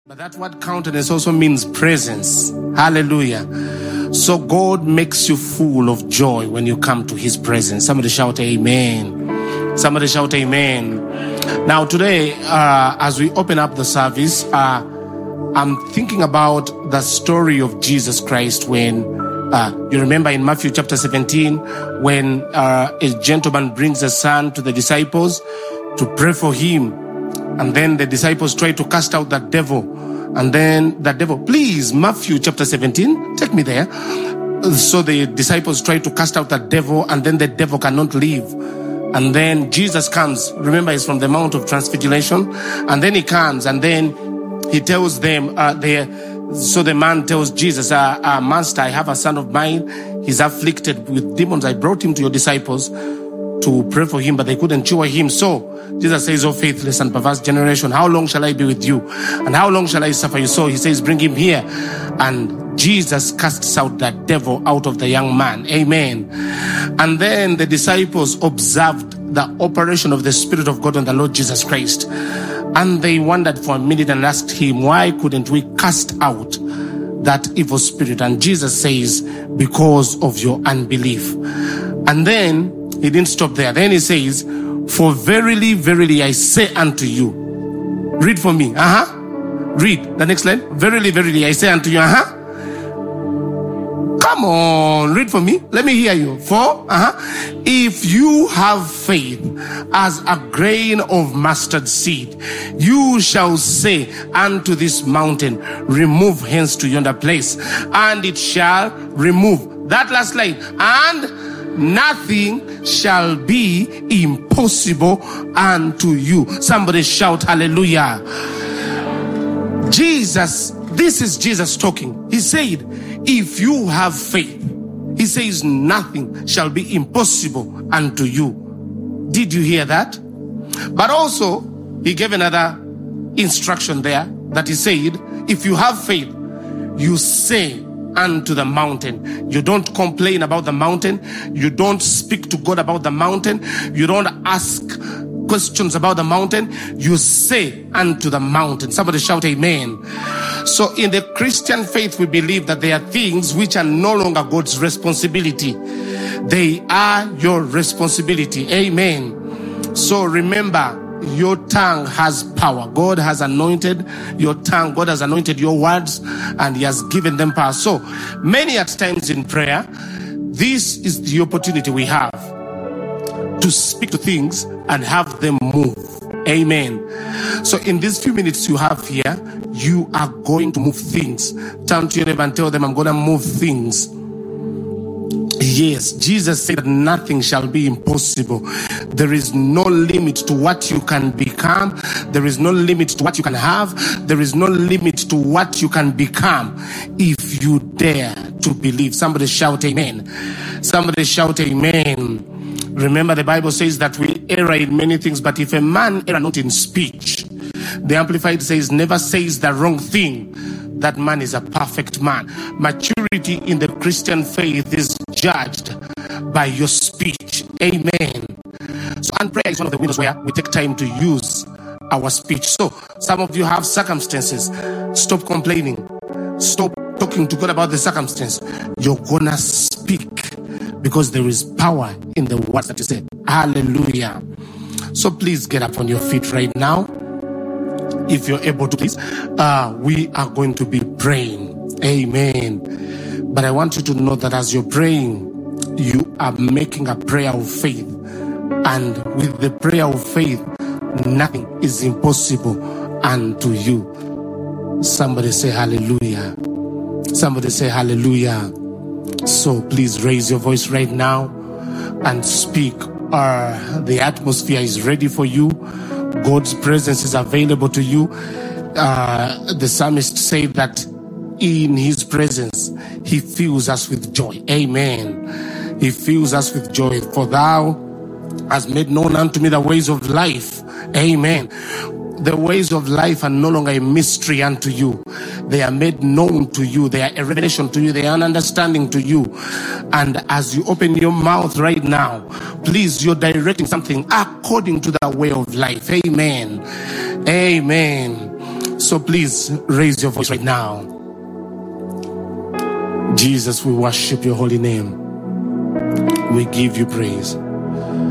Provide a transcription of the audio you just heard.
But that word countenance also means presence. Hallelujah. So God makes you full of joy when you come to his presence. Somebody shout amen. Somebody shout amen. Now today, as we open up the service, I'm thinking about the story of Jesus Christ when, you remember in Matthew chapter 17, when a gentleman brings a son to the disciples to pray for him. And then the disciples try to cast out that devil. And then the devil, please, Matthew chapter 17, take me there. So the disciples try to cast out that devil, and then the devil cannot leave. And then Jesus comes. Remember, he's from the Mount of Transfiguration. And then he comes, and then he tells them, so the man tells Jesus, Master, I have a son of mine. He's afflicted with demons. I brought him to your disciples to pray for him, but they couldn't cure him. So Jesus says, oh faithless and perverse generation, how long shall I be with you? And how long shall I suffer you? So he says, bring him here. And Jesus casts out that devil out of the young man. Amen. And then the disciples observed the operation of the Spirit of God on the Lord Jesus Christ. And they wondered for a minute and asked him, why couldn't we cast out that evil spirit? And Jesus says, because of your unbelief. And then he didn't stop there. Then he says, for verily, verily, I say unto you. Read for me. Read the next line. Verily, verily, I say unto you. Come on, read for me. Let me hear you. For, if you have faith as a grain of mustard seed, you shall say unto this mountain, remove hence to yonder place, and it shall remove. That last line. And nothing shall be impossible unto you. Somebody shout hallelujah. Jesus, this is Jesus talking. He said, if you have faith, he says nothing shall be impossible unto you. Did you hear that? But also, he gave another instruction there that he said, if you have faith, you say unto the mountain. You don't complain about the mountain. You don't speak to God about the mountain. You don't ask questions about the mountain. You say unto the mountain. Somebody shout amen. So in the Christian faith, we believe that there are things which are no longer God's responsibility. They are your responsibility. Amen. So remember, your tongue has power. God has anointed your tongue. God has anointed your words, and he has given them power. So many at times in prayer, this is the opportunity we have to speak to things and have them move. Amen. So in these few minutes you have here, you are going to move things. Turn to your neighbor and tell them, I'm going to move things. Yes, Jesus said that nothing shall be impossible. There is no limit to what you can become. There is no limit to what you can have. There is no limit to what you can become if you dare to believe. Somebody shout amen. Somebody shout amen. Remember, the Bible says that we err in many things, but if a man err not in speech, the Amplified says, never says the wrong thing, that man is a perfect man. Maturity in the Christian faith is judged by your speech. Amen. So, and prayer is one of the windows where we take time to use our speech. So, some of you have circumstances. Stop complaining. Stop talking to God about the circumstance. You're gonna speak, because there is power in the words that you say. Hallelujah. So please get up on your feet right now. If you're able to, please. We are going to be praying. Amen. But I want you to know that as you're praying, you are making a prayer of faith. And with the prayer of faith, nothing is impossible unto you. Somebody say hallelujah. Somebody say hallelujah. So please raise your voice right now and speak. The atmosphere is ready for you. God's presence is available to you. The psalmist said that in his presence, he fills us with joy. Amen. He fills us with joy. For thou hast made known unto me the ways of life. Amen. The ways of life are no longer a mystery unto you. They are made known to you. They are a revelation to you. They are an understanding to you. And as you open your mouth right now, please, you're directing something according to the way of life. Amen. Amen. So please raise your voice right now. Jesus, we worship your holy name. We give you praise.